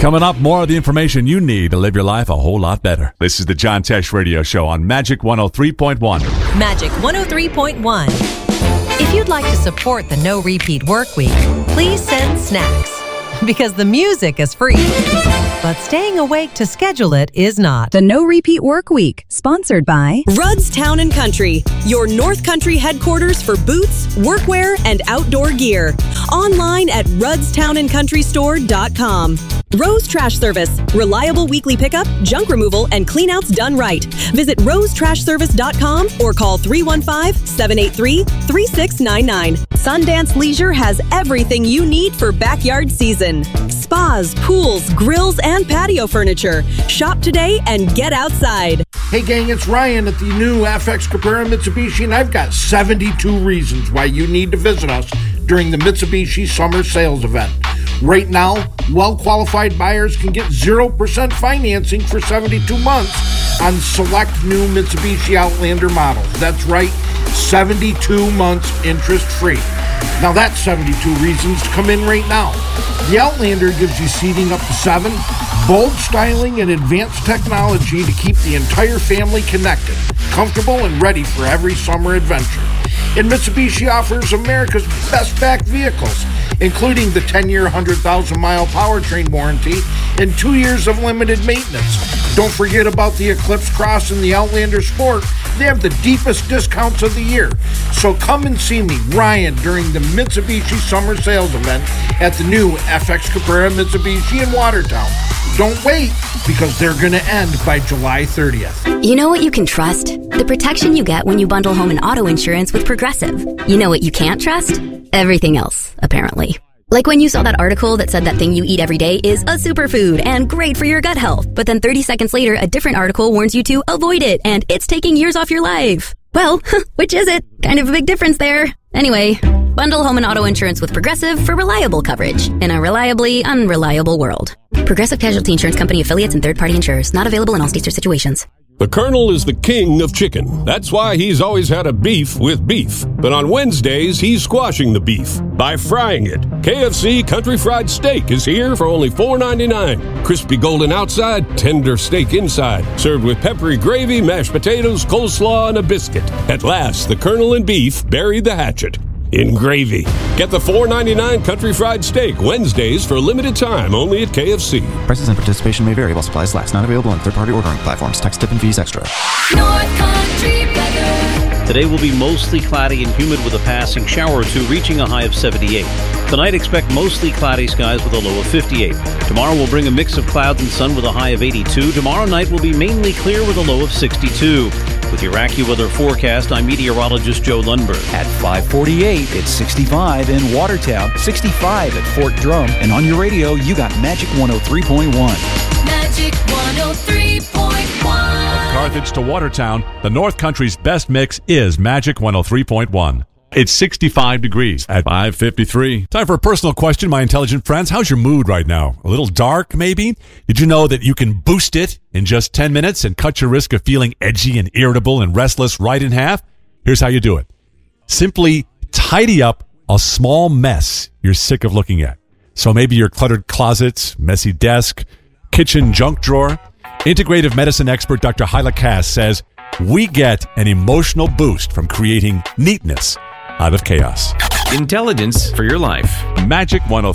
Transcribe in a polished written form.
Coming up, more of the information you need to live your life a whole lot better. This is the John Tesh Radio Show on Magic 103.1. Magic 103.1. If you'd like to support the No Repeat Work Week, please send snacks. Because the music is free, but staying awake to schedule it is not. The No Repeat Work Week, sponsored by Rudd's Town & Country, your North Country headquarters for boots, workwear, and outdoor gear. Online at ruddstownandcountrystore.com. Rose Trash Service, reliable weekly pickup, junk removal, and cleanouts done right. Visit rosetrashservice.com or call 315-783-3699. Sundance Leisure has everything you need for backyard season. Spas, pools, grills, and patio furniture. Shop today and get outside. Hey gang, it's Ryan at the new FX Cabrera Mitsubishi, and I've got 72 reasons why you need to visit us during the Mitsubishi Summer Sales Event. Right now, well-qualified buyers can get 0% financing for 72 months on select new Mitsubishi Outlander models. That's right, 72 months interest-free. Now that's 72 reasons to come in right now. The Outlander gives you seating up to 7, bold styling and advanced technology to keep the entire family connected, comfortable, and ready for every summer adventure. And Mitsubishi offers America's best-backed vehicles, including the 10-year, 100,000-mile powertrain warranty and 2 years of limited maintenance. Don't forget about the Eclipse Cross and the Outlander Sport. They have the deepest discounts of the year. So come and see me, Ryan, during the Mitsubishi Summer Sales Event at the new FX Cabrera Mitsubishi in Watertown. Don't wait, because they're going to end by July 30th. You know what you can trust? The protection you get when you bundle home and auto insurance with Progressive. You know what you can't trust? Everything else, apparently. Like when you saw that article that said that thing you eat every day is a superfood and great for your gut health, but then 30 seconds later, a different article warns you to avoid it and it's taking years off your life. Well, which is it? Kind of a big difference there. Anyway, bundle home and auto insurance with Progressive for reliable coverage in a reliably unreliable world. Progressive Casualty Insurance Company affiliates and third-party insurers. Not available in all states or situations. The Colonel is the king of chicken. That's why he's always had a beef with beef. But on Wednesdays, he's squashing the beef by frying it. KFC Country Fried Steak is here for only $4.99. Crispy golden outside, tender steak inside. Served with peppery gravy, mashed potatoes, coleslaw, and a biscuit. At last, the Colonel and beef buried the hatchet in gravy. Get the $4.99 Country Fried Steak Wednesdays for a limited time only at KFC. Prices and participation may vary while supplies last. Not available on third-party ordering platforms. Tax, tip, and fees extra. North Country weather. Today will be mostly cloudy and humid with a passing shower or two, reaching a high of 78. Tonight, expect mostly cloudy skies with a low of 58. Tomorrow will bring a mix of clouds and sun with a high of 82. Tomorrow night will be mainly clear with a low of 62. With your AccuWeather forecast, I'm meteorologist Joe Lundberg. At 5:48, it's 65 in Watertown, 65 at Fort Drum, and on your radio, you got Magic 103.1. Magic 103.1. From Carthage to Watertown, the North Country's best mix is Magic 103.1. It's 65 degrees at 5:53. Time for a personal question, my intelligent friends. How's your mood right now? A little dark, maybe? Did you know that you can boost it in just 10 minutes and cut your risk of feeling edgy and irritable and restless right in half? Here's how you do it. Simply tidy up a small mess you're sick of looking at. So maybe your cluttered closets, messy desk, kitchen junk drawer. Integrative medicine expert Dr. Hyla Cass says we get an emotional boost from creating neatness out of chaos. Intelligence for your life. Magic 103.